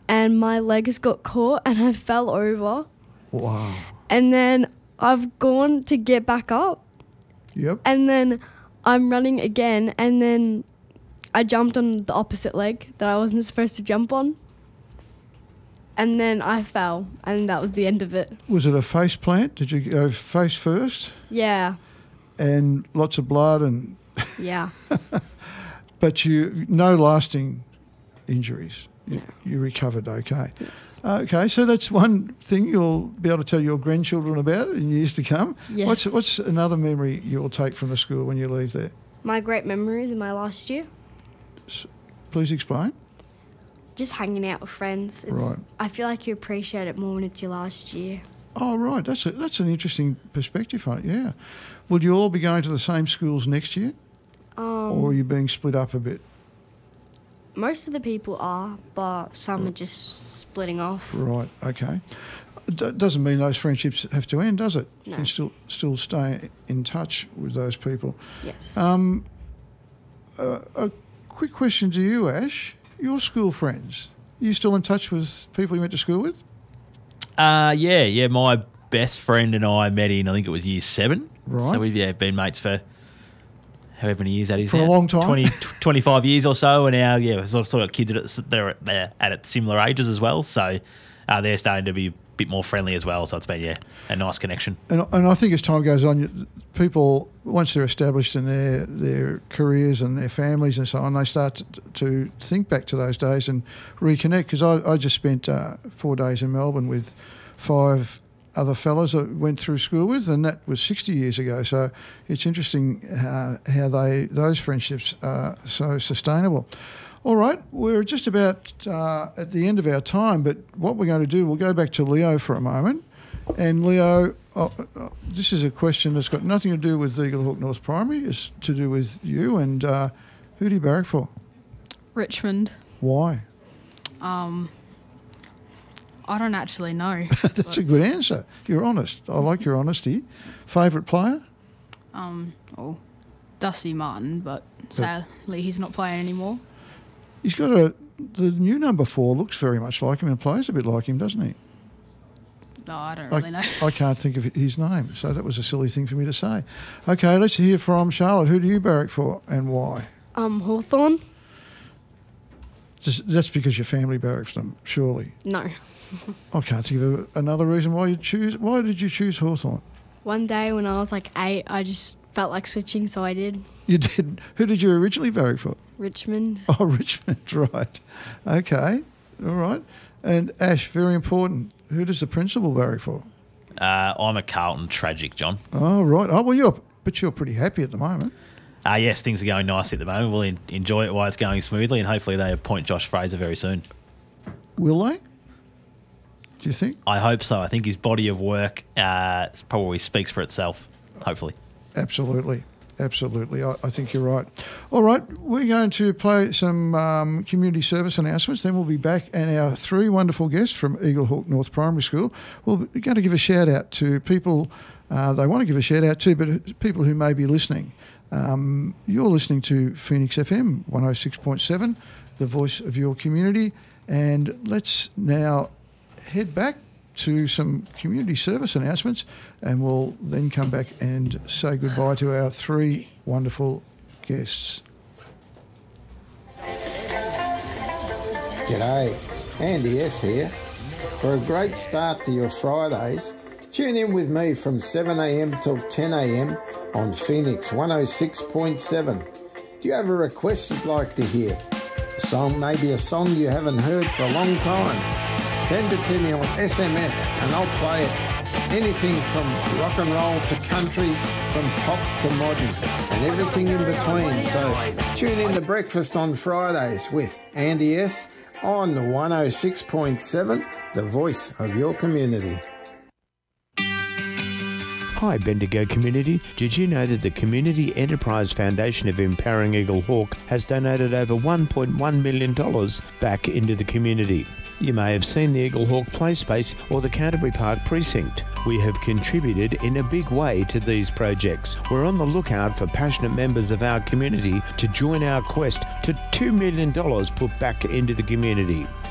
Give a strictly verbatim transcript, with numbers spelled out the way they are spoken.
and my legs got caught and I fell over. Wow. And then I've gone to get back up. Yep. And then I'm running again, and then I jumped on the opposite leg that I wasn't supposed to jump on. And then I fell, and that was the end of it. Was it a face plant? Did you go face first? Yeah. And lots of blood and... Yeah. But you, no lasting injuries. You, No. you recovered okay. Yes. Okay, so that's one thing you'll be able to tell your grandchildren about in years to come. Yes. What's what's another memory you'll take from the school when you leave there? My great memories in my last year, Please explain. just hanging out with friends. It's, Right. I feel like you appreciate it more when it's your last year. Oh, right. That's a, that's an interesting perspective on it, yeah. Will you all be going to the same schools next year, Um, or are you being split up a bit? Most of the people are, but some are just splitting off. Right, okay. D- doesn't mean those friendships have to end, does it? You No. can still still stay in touch with those people. Yes. Um, uh, a quick question to you, Ash. Your school friends, are you still in touch with people you went to school with? Uh, yeah, yeah. My best friend and I met in, I think it was year seven. Right. So we've yeah, been mates for however many years that is For a now. long time. twenty, twenty-five years or so. And now, yeah, we're sort of, sort of kids at, they're, at- they're at similar ages as well. So uh, they're starting to be a bit more friendly as well. So it's been, yeah, a nice connection. And, and I think as time goes on, you- people, once they're established in their, their careers and their families and so on, they start to, to think back to those days and reconnect. Because I, I just spent uh, four days in Melbourne with five other fellas I went through school with, and that was sixty years ago. So it's interesting how, how they those friendships are so sustainable. All right, we're just about uh, at the end of our time, but what we're going to do, we'll go back to Leo for a moment. And Leo, uh, uh, this is a question that's got nothing to do with Eagle Hawk North Primary. It's to do with you. And uh, who do you barrack for? Richmond. Why? Um, I don't actually know. That's a good answer. You're honest. I like your honesty. Favourite player? Um, oh, Dusty Martin, but sadly he's not playing anymore. He's got a... The new number four looks very much like him and plays a bit like him, doesn't he? No, I don't I, really know. I can't think of his name, so that was a silly thing for me to say. Okay, let's hear from Charlotte. Who do you barrack for and why? Um, Hawthorn? Just, that's because your family barracks them, surely. No. I can't think of another reason why you choose. Why did you choose Hawthorn? One day when I was like eight, I just felt like switching, so I did. You did. Who did you originally barrack for? Richmond. Oh, Richmond, right. Okay, all right. And Ash, very important. Who does the principal barrack for? Uh, I'm a Carlton tragic, John. Oh, right. Oh, well, you're, but you're pretty happy at the moment. Uh, yes, things are going nicely at the moment. We'll en- enjoy it while it's going smoothly, and hopefully they appoint Josh Fraser very soon. Will they? Do you think? I hope so. I think his body of work uh, probably speaks for itself, hopefully. Absolutely. Absolutely. I, I think you're right. All right. We're going to play some um, community service announcements. Then we'll be back, and our three wonderful guests from Eagle Hawk North Primary School, we're going to give a shout out to people uh, they want to give a shout out to, but people who may be listening. Um, you're listening to Phoenix F M one oh six point seven, the voice of your community. And let's now head back to some community service announcements, and we'll then come back and say goodbye to our three wonderful guests. G'day, Andy S here. For a great start to your Fridays, tune in with me from seven a m till ten a m on Phoenix one oh six point seven. Do you have a request you'd like to hear? A song, maybe a song you haven't heard for a long time? Send it to me on S M S and I'll play it. Anything from rock and roll to country, from pop to modern, and everything in between. So tune in to Breakfast on Fridays with Andy S on one oh six point seven, the voice of your community. Hi Bendigo community, did you know that the Community Enterprise Foundation of Empowering Eagle Hawk has donated over one point one million dollars back into the community? You may have seen the Eagle Hawk Play Space or the Canterbury Park Precinct. We have contributed in a big way to these projects. We're on the lookout for passionate members of our community to join our quest to two million dollars put back into the community.